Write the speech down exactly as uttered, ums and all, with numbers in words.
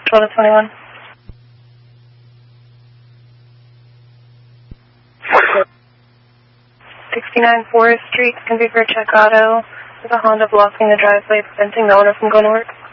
twelve to twenty-one. sixty-nine Forest Street, can be for check auto with a Honda blocking the driveway, preventing the owner from going to work.